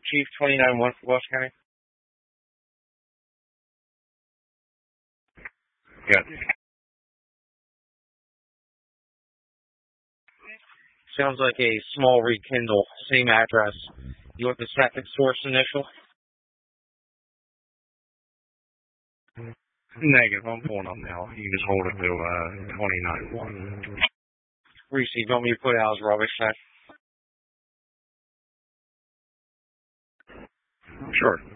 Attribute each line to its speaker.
Speaker 1: Chief 29 Welsh County. Yeah. Sounds like a small rekindle. Same address. You want the second source initial?
Speaker 2: Negative. I'm pulling up now. You can just hold it to 29.
Speaker 1: Reese, you want me to put out as rubbish then?
Speaker 2: Sure.